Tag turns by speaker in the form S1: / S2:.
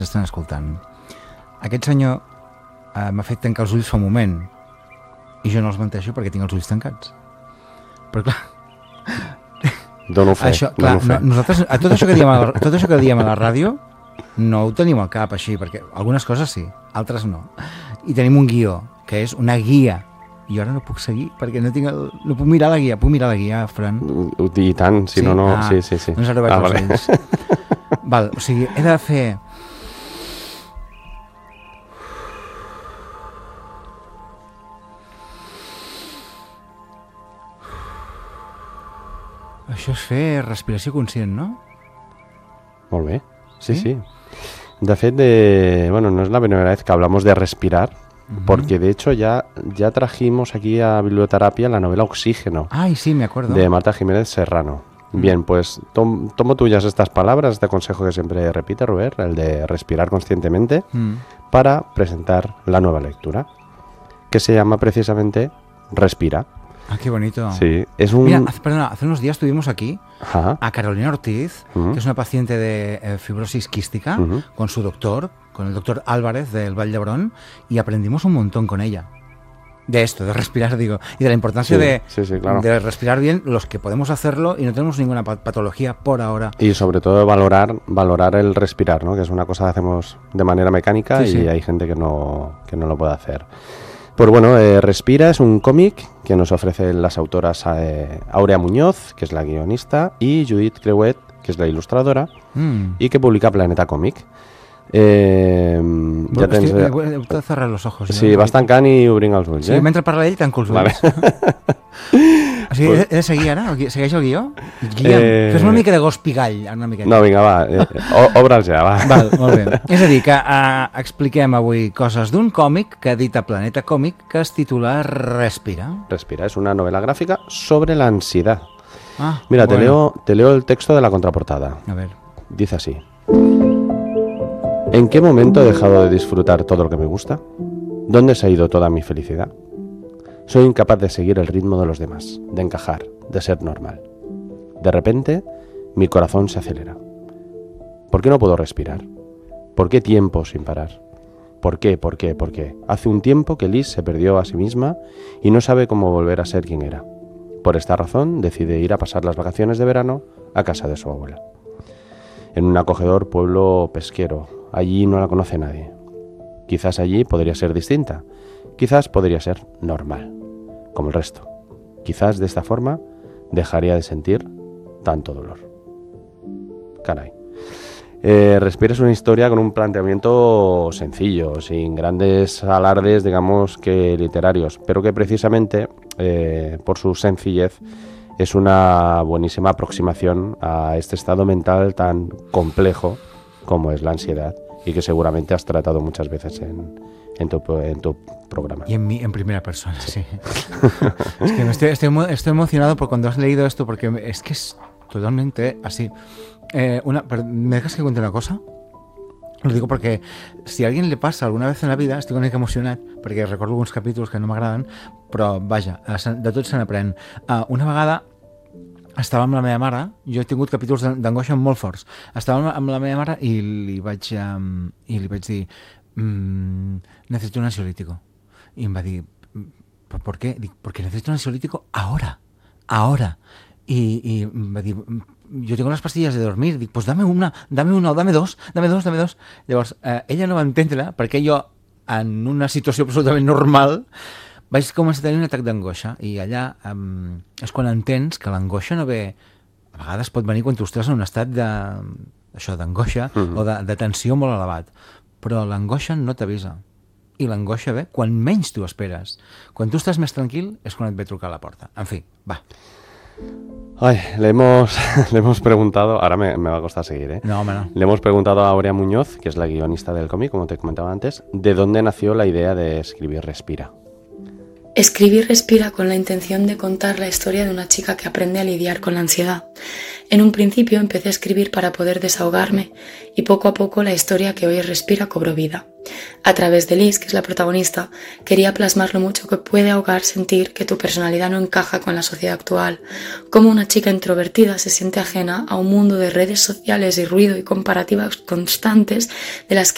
S1: estan escoltant. Aquest senyor m'ha fet tancar els ulls fa un moment i jo no els menteixo perquè tinc els ulls tancats. Però clar...
S2: Dono fe.
S1: Nosaltres, tot això que diem a la ràdio no ho tenim al cap així, perquè algunes coses sí, altres no. I tenim un guió, que és una guia. I ara no puc seguir perquè no puc mirar la guia. Puc mirar la guia, Fran?
S2: I tant, si no... Sí.
S1: Doncs ara vaig als ulls. Val, o sigui, he de fer... Això és fer respiració conscient, no?
S2: Molt bé, sí. De fet, no es la primera vez que hablamos de respirar, porque de hecho ya trajimos aquí a Biblioterapia la novela Oxígeno.
S1: Ay, sí, me acuerdo.
S2: De Marta Jiménez Serrano. Bien, pues tomo tuyas estas palabras, este consejo que siempre repite Robert, el de respirar conscientemente, para presentar la nueva lectura, que se llama precisamente Respira.
S1: Ah, qué bonito.
S2: Sí,
S1: Mira, hace unos días tuvimos aquí a Carolina Ortiz, que es una paciente de fibrosis quística, con su doctor, con el doctor Álvarez del Vall d'Hebron, y aprendimos un montón con ella. De esto, de respirar, digo, y de la importancia
S2: claro,
S1: de respirar bien, los que podemos hacerlo y no tenemos ninguna patología por ahora.
S2: Y sobre todo valorar el respirar, ¿no? Que es una cosa que hacemos de manera mecánica y hay gente que no lo puede hacer. Pues bueno, Respira es un cómic que nos ofrecen las autoras Aurea Muñoz, que es la guionista, y Judith Creuet, que es la il·lustradora, y que publica Planeta Còmic.
S1: He de cerrar los ojos.
S2: Sí, vas tancant i obrint els ulls.
S1: Sí, mentre parla ell tanco els ulls.
S2: Vale.
S1: O sigui, he de seguir ara? Segueix el guió? Fes una mica de gos pigall.
S2: No, vinga, va. Obre'ls ja, va.
S1: Val, molt bé. És a dir, que expliquem avui coses d'un còmic que edita Planeta Còmic que es titula Respira.
S2: Respira, es una novela gráfica sobre la ansiedad.
S1: Mira,
S2: bueno. te leo el texto de la contraportada.
S1: A ver.
S2: Dice así. ¿En qué momento he dejado de disfrutar todo lo que me gusta? ¿Dónde se ha ido toda mi felicidad? Soy incapaz de seguir el ritmo de los demás, de encajar, de ser normal. De repente, mi corazón se acelera. ¿Por qué no puedo respirar? ¿Por qué tiempo sin parar? ¿Por qué? Hace un tiempo que Liz se perdió a sí misma y no sabe cómo volver a ser quien era. Por esta razón, decide ir a pasar las vacaciones de verano a casa de su abuela. En un acogedor pueblo pesquero. Allí no la conoce nadie. Quizás allí podría ser distinta. Quizás podría ser normal, como el resto. Quizás de esta forma dejaría de sentir tanto dolor. Caray. Respira es una historia con un planteamiento sencillo, sin grandes alardes, digamos, que literarios, pero que precisamente, por su sencillez, es una buenísima aproximación a este estado mental tan complejo como es la ansiedad y que seguramente has tratado muchas veces en tu programa.
S1: Y en primera persona, sí. Es que estoy emocionado por cuando has leído esto, porque es que es totalmente así. ¿Me dejas que cuente una cosa? Lo digo perquè si a alguien le passa alguna vez en la vida, estic una mica emocionat perquè recordo alguns capítols que no m'agraden, però vaja, de tot se n'aprèn. Una vegada estava amb la meva mare, jo he tingut capítols d'angoixa molt forts, estava amb la meva mare i li vaig dir necesito un ansiolítico, i em va dir ¿por qué? Dic, porque necesito un ansiolítico ahora, y em va dir yo tengo las pastillas de dormir, dic, pues dame una o dame dos. Llavors, ella no va entendre perquè jo, en una situació absolutament normal, vaig començar a tenir un atac d'angoixa, i allà és quan entens que l'angoixa no ve, a vegades pot venir quan tu estàs en un estat d'angoixa o de tensió molt elevat, però l'angoixa no t'avisa, i l'angoixa ve quan menys t'ho esperes. Quan tu estàs més tranquil és quan et ve trucar a la porta. En fi, va.
S2: Ay, le hemos preguntado, ahora me va a costar seguir, ¿eh?
S1: No, hombre, no.
S2: Le hemos preguntado a Aurea Muñoz, que es la guionista del cómic, como te comentaba antes, de dónde nació la idea de escribir Respira.
S3: Escribí Respira con la intención de contar la historia de una chica que aprende a lidiar con la ansiedad. En un principio empecé a escribir para poder desahogarme y poco a poco la historia que hoy es Respira cobró vida. A través de Liz, que es la protagonista, quería plasmar lo mucho que puede ahogar sentir que tu personalidad no encaja con la sociedad actual, cómo una chica introvertida se siente ajena a un mundo de redes sociales y ruido y comparativas constantes de las